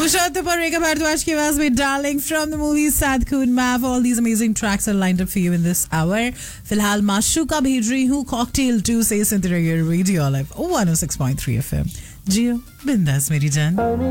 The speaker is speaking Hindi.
Purushottam और Rekha Bhardwaj की आवाज में Darling from the movie Saad Khoon Maaf. All these amazing tracks are lined up for you in this hour. फिलहाल माशूका भेज रही हूँ Cocktail 2 से सुनते रहिए रेडियो लाइव 106.3 FM. जियो बिंदास मेरी जान.